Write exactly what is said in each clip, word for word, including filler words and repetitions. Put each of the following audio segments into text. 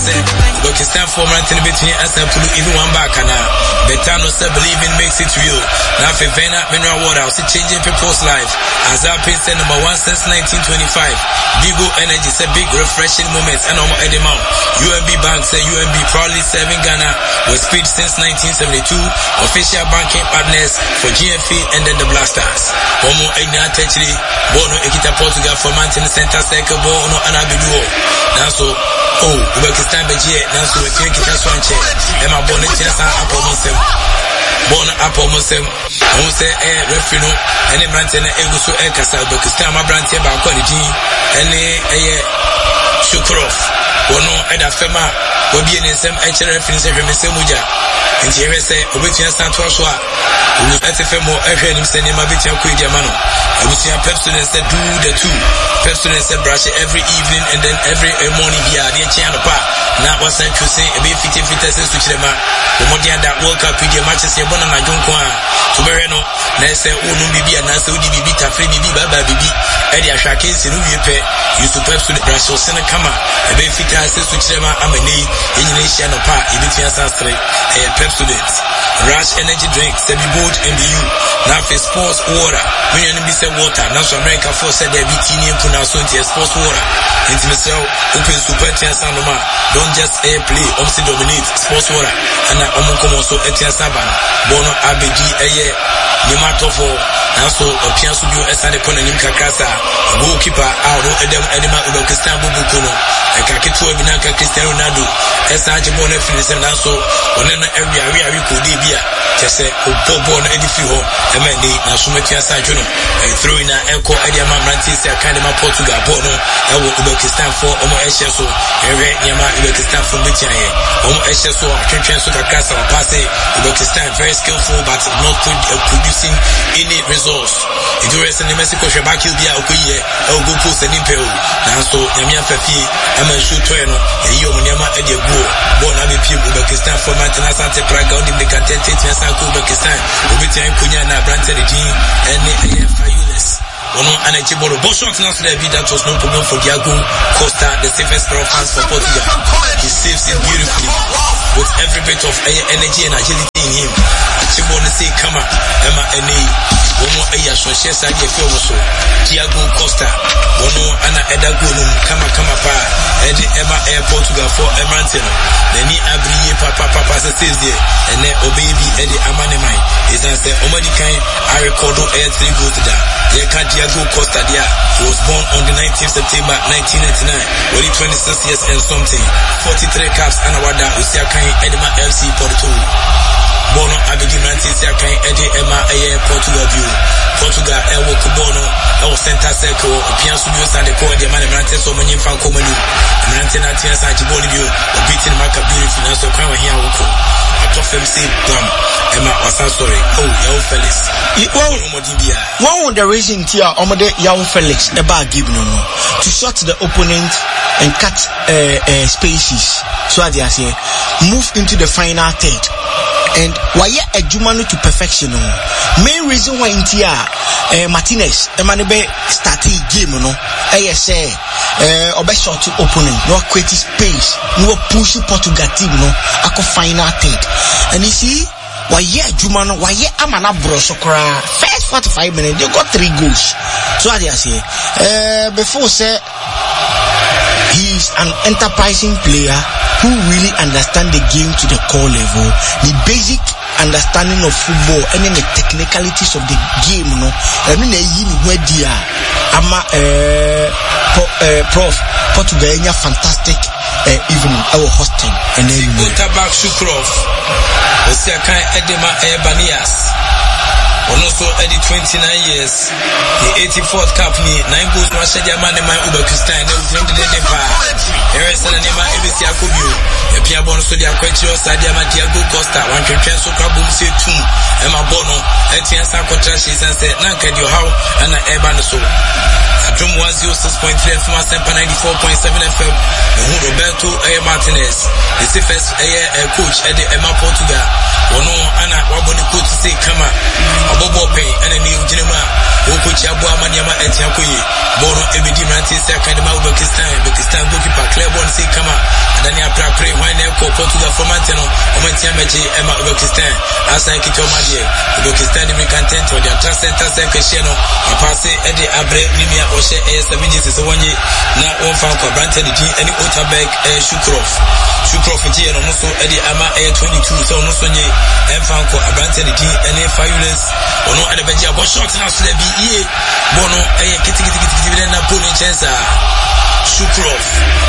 say Uzbekistan for Martin between Asapulu even one back and now Betano said believing makes it real. Now for Vena Mineral Water also changing people's life. As our pace number one since nineteen twenty-five. Bigo Energy said big refreshing moments and Omo Edemount. U M B Bank said U M B proudly serving Ghana with speed since nineteen seventy-two. Official banking partners for G F A and then the Blasters. Omo Egna Techri, Bono Ekita Portugal for Mountain Center Circle, Bono Anabiduo. Now so, oh, Uzbekistan Beji, now so we take Kita Swanche, Emma Bonnet, Apomosem. Born Apple Muslim, who say a refino, and a Branton Egusu Ekasa, Uzbekistan, my branch about quality, and a Shukrov, Bono Eda Fema, will be in the same H R F in the Muja, and here I say, Obitia Santuaswa, who at the Femo, I heard him sending my Bitia Quidiamano. I will see a Pepsi said do the two. Pepsi said brush every evening and then every morning via the channel part. Now what's that you say? A bit fifty feet as to them. The Modian that World Cup with your matches here, Bona Junkwa. To Bereno, Nessa, Unu Bibi, and Nasa Udi Bibi, Tafri Bibi, Baba Bibi, Eddie Ashakis, and Upe, used to Pepsi the brush or Sena Kama. A bit fit as to them. I'm a knee, Indonesian or part, Ibitia Sastre, a Pepsi. Rush energy drink, semi boat and the U. Now for sports water. When you be say water, now so America for said there be teeny and puna so into sports water. Into myself, open super ten sanoma. Don't just air play, obviously dominate sports water. And I almost come also at ten saban. Bono A B G a year. Nimatofo. Now so a piano studio as an epon and Nimkakasa. Goalkeeper out of Edem Edema Uzbekistan Bubukuno. And Kakitu Binaka Cristiano Ronaldo. As I Jabone Finis and also on an area we could be a just say Bobo and Edifiho. I mean, now so much as I know. And throwing an echo idea, my Mantis, Academy Portugal, Bono, I will Uzbekistan for Omo Esheso, and Red Yama Uzbekistan for Michaye. Omo Esheso, Champion Suka Casa, Passe, Uzbekistan very skillful but not producing any results. If you rest in Mexico, Shabaki will be a Okuye, El Goku, and Impel. Now so Yamian Fafi, I'm a shoot Toyano, and Yoma Edia Go, born Abi Pim, Uzbekistan for Mantanas Ante Praga, the Katete, Uzbekistan, Ubitan Kunyana, Branton, and the Fayulis. Ono Anachiboro, Boshon, not the that was no problem for Diago Costa, the safest pair of hands for Portugal. He saves it beautifully with every bit of energy and agility in him. Chibon say, come on, Emma and Ono Aya Shoshes, I get so Diago Costa, Ono Anna Edagunum, Kama Kama Pa, Eddie Emma Air Portugal for Emantino. Then he Abri Papa Papa says there, and then Obaby Eddie Amanimai is answer Omadikai, I record Air three goes to that. They can't Diago Costa Dia. He was born on the nineteenth of September nineteen ninety-nine, only twenty-six years and something. forty-three caps and Awada, Usiakai Edema F C Porto. Bono Abidi Mantis Yakai Eddie Emma Aye Portugal view. Portugal Ewo Kubono, Ewo Center Circle, Pian Studios and the Core, the Man Mantis or Manin Falco Manu. Mantin Atias Antibody view, or beating Maka beautiful, and so come here. I told them say, Bam, Emma was sorry. Oh, Yao Felix. One of the reason here, Omade Yao Felix, about giving to shut the opponent and cut uh, uh, spaces. So as I say, move into the final third. And why a Jumanu to perfection? Main reason why in Tia uh, Martinez, Emanebe starting game, no, I say, uh, obe shot to opponent, no create space, no push Portugal team, no, I could final third. And you see, why yeah, Jumano, why yeah, Amana Brosokra, first forty-five minutes, they got three goals. So as I say, uh, before say, he's an enterprising player who really understand the game to the core level, the basic understanding of football, and then the technicalities of the game, no. I mean, where they are, I'm a prof, Portugal, fantastic evening, our hosting, and then you put back Shukrov, the second Edema Ebanias. Also at the twenty-nine years, the eighty-fourth cup ni nine goals no shade man in my Uzbekistan no dream the day pa. Here is an name A B C Akubio. E pia bon so dia kwetiro Sadia Diago Costa one twetwen so kwa bom se tum. E ma bono e tia sa kotra shi sense na nka dio how na e ba no so. Adrum one oh six point three F M Sempa ninety-four point seven F M. Who Roberto A Martinez, the safest a coach at the Emma Portugal. Ono ana waboni coach say kama Bobo pay and a new cinema. Who could Chabua Maniama and Yakuyi? Bono Ebidi Mantis, Academy Uzbekistan, Uzbekistan goalkeeper, Claiborne say, come on, and then you have Namaji, Emma Uzbekistan, Asan Kito Madia, Uzbekistan, the content or the Tracenta Secretariano, a passe Eddie Abre, Nimia, Oshe, A S Avigis is one year, now one found for Branton, any Otabek, Shukrov, Shukrov, and also Eddie Ama Air twenty-two, so no Sonye, and found for Branton, any Fabulous, or no other Beja, but short now to the B E A, Bono, a kitty, and a pulling chance, Shukrov.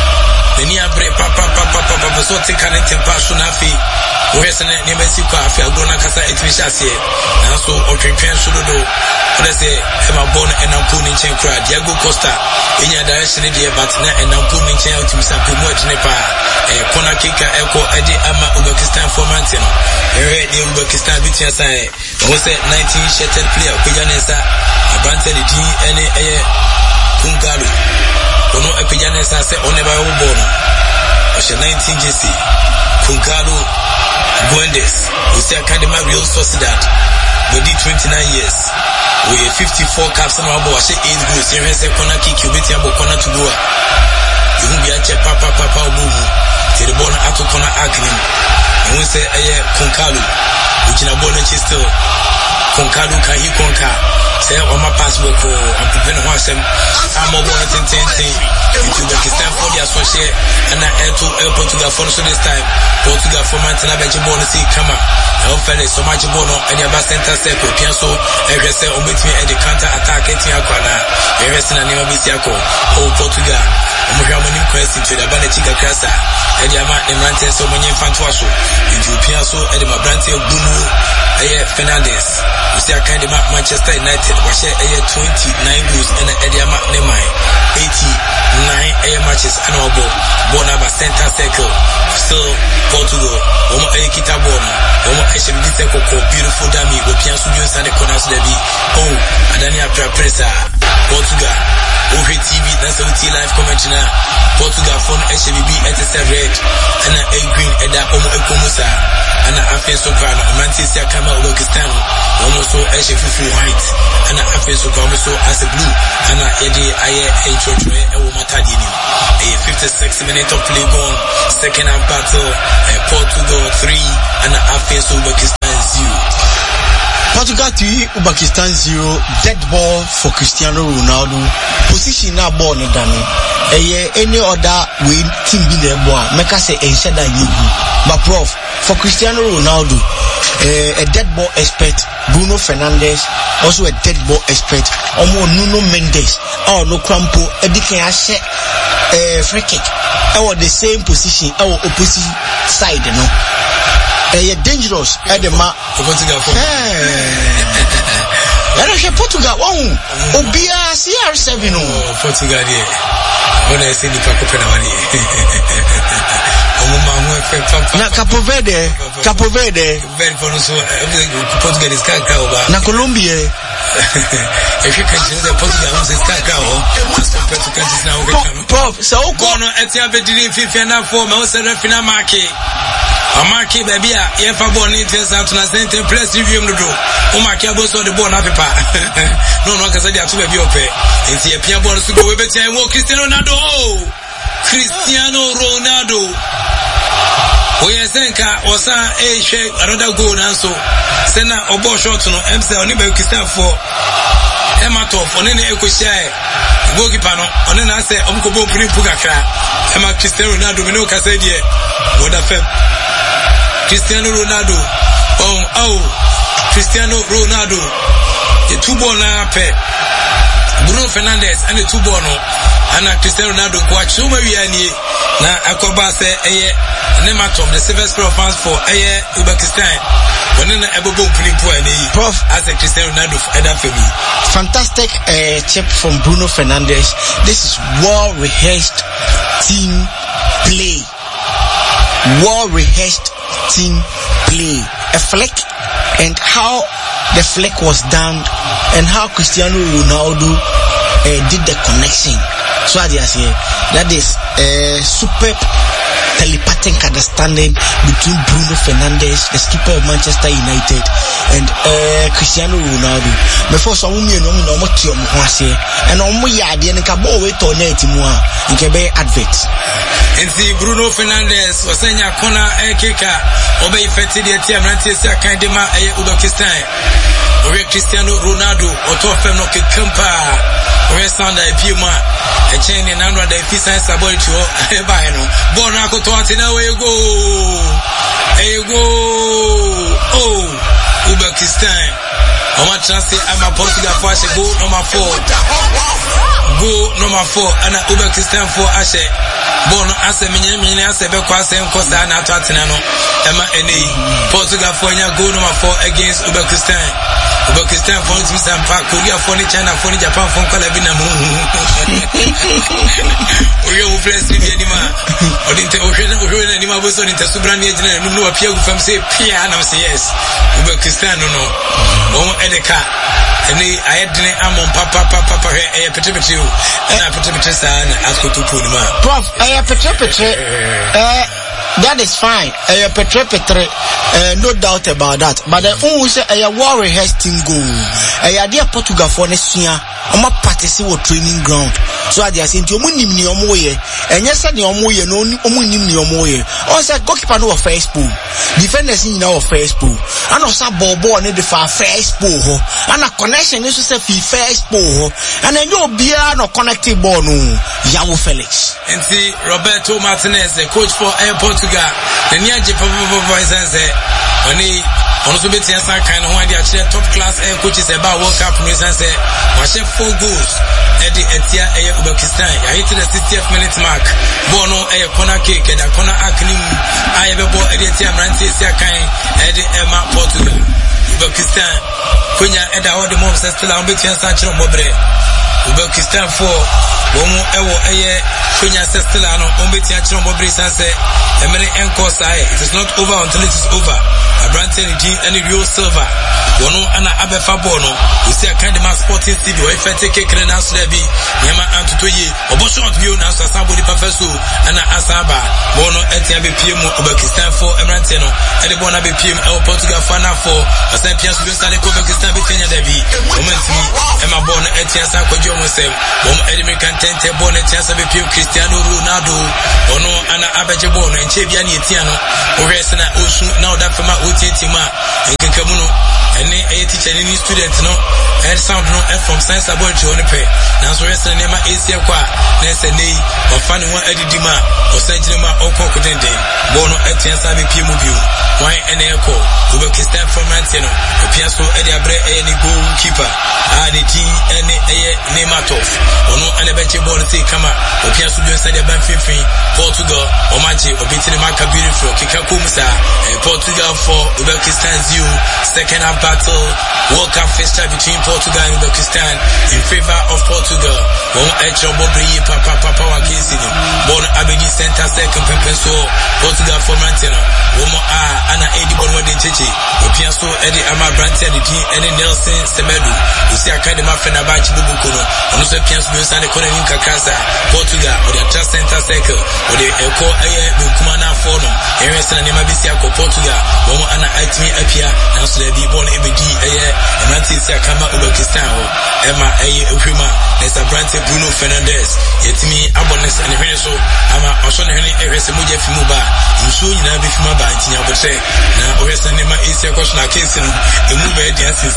Ni abre papa papa papa so te kan tempa so na fi wo hese ne ne basi kwa afi agona kasa etwisha se na so otwentwen so dodo ole se e ma bon enampu ni chen kra Diego Costa enya direction de but na enampu ni chen otimisa pe mo adine pa e kona kika eko ede ama Uzbekistan format no e de Uzbekistan bitia sai wo se nineteen shattered player ko janesa abante de din ene e Kungalo ono epijane sase oneba ubono oshe nineteen J C Kungalo Guendes usi academy Real Sociedad body twenty-nine years we fifty-four caps no abo washe eight goals here se kona kiki ubeti abo kona tugua yuhumbi ache papa papa obumu tiri bona ato kona agnim we se eye Kungalo ujina bona chisto Kungalo ka hi konka say on my password ko I'm preparing one sem I'm more one ten ten ten into Uzbekistan for the associate and I air to air Portugal for so this time Portugal for Mantina bench born see come up I offer so much bono and your center circle pianso every say on between and the counter attack at Yakwana every sin and never be Siako oh Portugal I'm having question to the Banachiga Crasa and your man in Rantes so many fantasy into pianso and my brand Bunu Fernandez you see I kind of Manchester United was a twenty-nine goals and a Ediama Nemai eighty-nine air matches and our ball Bonaba center circle still Portugal Omo Ekita Bono Omo Eshim Diseko beautiful dummy with Piansu Jones and the corners of the B oh Adania Presa Portugal O H T V that's O T live commentary now Portugal phone H B B at the red and a green and that Omo Ekomusa and I feel so proud of Manchester Kama Uzbekistan almost so H F white and I feel so proud so as a blue and I Eddie I a church a Matadini a fifty-six minute of play gone second half battle Portugal three and I feel so Uzbekistan zero Portugal three Uzbekistan zero dead ball for Cristiano Ronaldo position na ball ni dani eh any other way team be there boy make us say enshada yigu but prof for Cristiano Ronaldo uh, a dead ball expert Bruno Fernandes also a dead ball expert omo Nuno Mendes oh no crampo edikan ahye eh free kick our the same position our opposite side no eh dangerous at the ma Portugal for eh Portugal oh obia C R seven no Portugal there when I say the Paco Penawani na Capo Verde Capo Verde very so Portugal is can't go back na Colombia if you can change the Portugal is can't go as compared to countries now prof so go no etia be didn't fifty na four ma say refina market a market baby a ye fa ball ni ten out na center plus review no do o market abo so the ball na paper no no ka say dia to baby ope enti e pia ball so go we betia wo Cristiano Ronaldo Cristiano Ronaldo Oye senka osa eh she another goal na so sena obo shot no M C oni be Cristiano for Ematov oni ne ekoshia goalkeeper no oni na say omko bo prim pu kakra Emma Cristiano Ronaldo me no ka say die woda fem Cristiano Ronaldo oh oh Cristiano Ronaldo the two ball na pe Bruno Fernandes and the two ball no and Cristiano Ronaldo kwa chuma wiani na akoba say eye Nematov the silver spray fans for eye Uzbekistan when na ebobo plimpo ani prof as a Cristiano Ronaldo either for me fantastic uh, chip from Bruno Fernandes. This is well rehearsed team play well rehearsed team play a flick and how the flick was done and how Cristiano Ronaldo uh, did the connection. So as I say, that is uh, superb telepathic understanding between Bruno Fernandes, the skipper of Manchester United, and uh, Cristiano Ronaldo. Before some women know no more to and on my yard, and Cabo wait on it in Quebec adverts. And see Bruno Fernandes was saying a corner a kicker, obey Fetty, the Tiamantis, a kind of man, a Uzbekistan, or Cristiano Ronaldo, or Tofem no Kampa, or a Sunday Puma, a chain in Andra, the Pisa Saboy to a Bino, Bonaco Tortina, where you go, there you go, oh, Uzbekistan. On va chancer à ma Portugal for Ashe go number four. Go number four. Ana Uzbekistan for Ashe. Bon ase minye minye ase be kwa ase nkosa na to atena no. Ema ene Portugal for nya go number four against Uzbekistan. Uzbekistan for team Sampa, Korea for China for Japan for Kola bi na mu. Oyo u press bi ni ma. Odinte o hwe o hwe ni ma bo so ni tesubra ni ejina no no apia gu fam say pia na say yes. Uzbekistan no no. Bon edeka ene ayedene amon papa papa papa he e pete pete o na pete pete sa na askoto poni ma prof e pete pete eh that is fine e pete pete uh, no doubt about that, but the who say a war rehearsing goal e ya dia Portugal for nesua o ma participate wo training ground so ade ase nti o mu nim ni o mo ye enye se ni o mo ye no o mu nim ni o mo ye o say goalkeeper no first pool, defenders ni na first pool, and o sa ball ball ni the far first pool ho, and a connection is say fi first pool ho, and then you bia no connected ball no João Felix. And see Roberto Martinez, the coach for Air Portugal, the near Japan voice say when he also be ten some kind of one they actually top class air coaches about World Cup news and say watch four goals at the Etia Air Uzbekistan. I hit the sixtieth minute mark. Bono air corner kick and a corner acronym I have a ball at the Etia Manchester kind at the Emma Portugal. Uzbekistan Kunya at all the moms still on between Sancho Mobre. Uzbekistan for Bomo Ewo Aye Kunya Sestilano on between Sancho Mobre Sanse and many encore side. It is not over until it is over. A brand energy and a real silver. Bono Anna Abefa Bono. We see a kind of mass sporting studio. If I take a can answer be Yama Antutoye, Obosho of you now, somebody professor, Anna Asaba, Bono Etiam B P M, Uzbekistan for Emerantino, and the Bona B P M, El Portugal Fana for a Saint Pierre Sudan, Uzbekistan, Bitania Devi, Momenti, Emma Bon Etian Sanko Jomosem, Bom American Tente, Bon Etias B P M, Cristiano Ronaldo, Bono Anna Abaja Bono, and Chebiani Etiano, Oresana Osu, now that from my Utima, and Kikamuno, and a teacher and any student, no, and sound no, and from Science Laboratory on the pay. Now, so rest in the name of A C Qua, Nancy Nay, or finding one Eddie Dima, or Saint Jima, or Cocodende, Bono Etian Sabi P M view, why an echo, Uzbekistan from Mantino, the Piasso Eddie Abre, any goalkeeper, ah, the G, and a Nematov, or no, and a betcha ball to come out, or Piasso just said a Banfifi, Portugal, or Machi, or beating the Maca beautiful, Kikakumsa, and Portugal for Uzbekistan Zoo, second half battle, World Cup fixture between Portugal and Uzbekistan in favor of Portugal. One extra Bobri, Papa Papa Wakisi, Bon Abedi Center second Pepenso, Portugal for Mantino, Womo Ah, Anna Edi Bonwadi Chichi, Opiaso Eddie Ama Brantel, Eddie Nelson Semedu, Lucia Academy Fenabachi Bubukuno, and also Pians Bills and the Korean Kakasa, Portugal, or the Trust Center Circle, or the Eco Air Bukumana Forum, Eres and Nemabisiako, Portugal, Womo Anna Atmi Apia, and so they be born Ebedi Air, and Mantis Kama Uzbekistan, Emma Aye Uprima, there's a brand Bruno Fernandes, Yetimi Abonis and Hereso, Ama Oshon Henry Eres Muja Fimuba, you should not be Fumaba, Tina Bote, now Ores and Nema is a question of case in the movie dancing.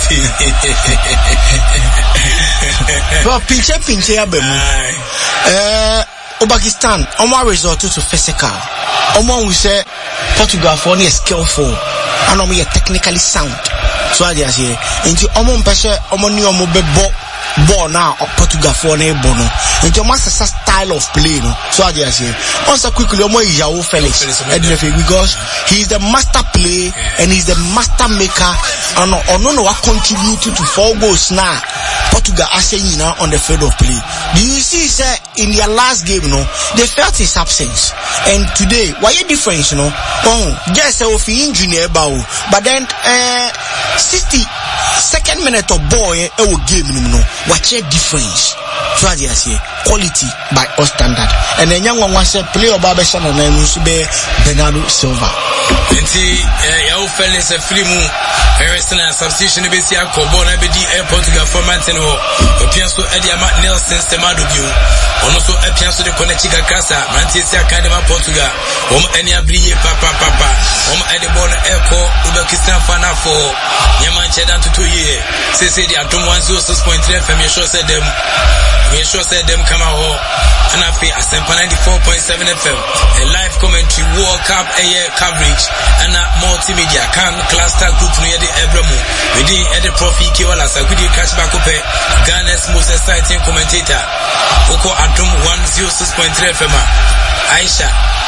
Well, pinche pinche abemu. Uh, Uzbekistan, Oma resort to physical. Oma we say Portugal for any skillful, and Oma technically sound. So I just say, into Oma mpeshe Oma ni Oma bebo. Ball now or Portugal for an bono. And your master style of play, no. So I just say, also quickly, João Felix, because he is the master play and he's the master maker, and no no what contributed to four goals now. Portugal are saying now on the field of play. Do you see, sir, in their last game, no, they felt his absence, and today, why a difference, no? Oh, just a injury, but then, uh, sixty second minute of ball, eh, game, no. Watch a difference. So as you say, quality by all standard. And then young one was a player of Babeshan and then Musube Bernardo Silva. Inti Yao Felix a Flimu, Harrison and substitution of Bessia Cobona Bedi Airport to go for Manteno, a piano Eddie Matt Nelson Stemado View, also a piano to the Conechica Casa, Mantesia Academy Portugal, Home Enya Brie Papa Papa, Home Edibon Echo, Uzbekistan Fana for Yaman Chedan to two years. Say the Atom one zero six point three F M, you sure said them, you sure said them come out, and I feel Asempa ninety-four point seven F M, a live commentary World Cup air coverage, and a multimedia can cluster group near the Ebramo, within Eddie Profi Kiwala, Sagudi Catch Bakope, Ghana's most exciting commentator, Oko Atom one zero six point three F M, Aisha.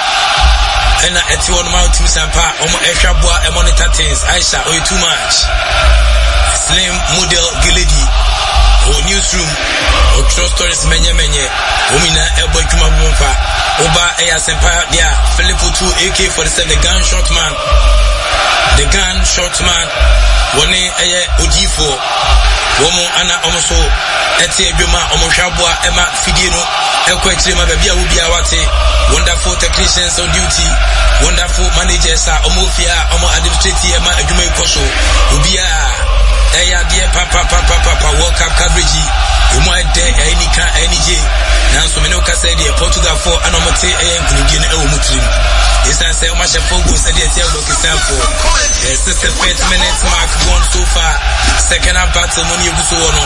And at one mouth to Sampa, Omo Eshabwa, and monitor things, Aisha, or too much. Slim model Gilidi, or newsroom, or true stories, Menye Menye, Omina, Elboy Kuma Wumpa, Oba Aya Sempa, yeah, Philippo two A K forty-seven, the gun short man, the gun short man, one Aya Odifo, Womo Anna Omoso, Eti Bima, Omoshabwa, Emma Fidino, Elquetrima, Babia Ubiawate, wonderful technicians on duty, wonderful managers, Omofia, Omo Administrative, Emma Ajume Koso, Ubia. Eya dear papa papa papa World Cup coverage. You might dare any can any J. Now so many can say the Portugal for anomaly and Gugin El Muslim. It's an say much of focus at the Uzbekistan for the sixty-fifth minute mark gone so far. Second half battle money Gusuono.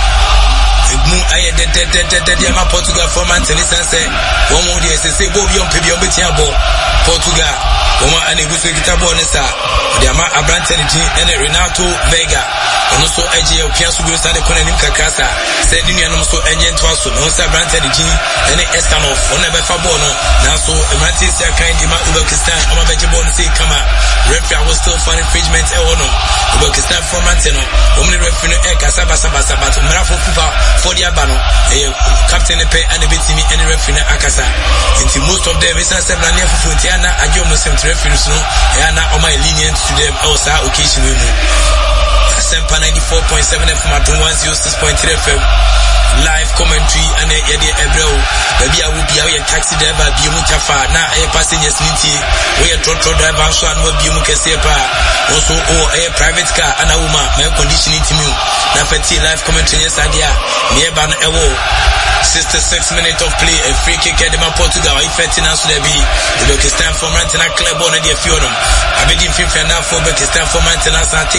Mu aye de de de de de ma Portugal for Manchester say one more day say Bobby on Pebby on Betiabo Portugal. Oma ane gusu kitabo nesa de ama Abrante and Renato Vega. Ono so eje opiaso go start kona nim kakasa said ni anom so enje ntwaso no sa Abrante de ene Estanoff on never fa ball no na so Manchester kind di ma Uzbekistan ama beje ball say kama referee was still for infringement e wono Uzbekistan for Manteno omni referee e kasa basa basa but mrafo fufa for the abano e captain e pe ane betimi ene referee akasa into most of them is seven near fufu tiana ajo mo sem referees no e ana o my lenient to them also occasion we mu Asempa ninety-four point seven F M at one oh six point three F M live commentary and Eddie Ebreo baby I will be a taxi driver be mu tafa na e passengers ninti we a trotro driver so an we be mu kesepa also oh a private car ana woman my condition it mu na fati live commentary yes adia me e ba no ewo sixty-six minutes of play a free kick at the Portugal if Ferdinand so there be Uzbekistan for Manchester club on the field abedi fifty na for Uzbekistan for Manchester City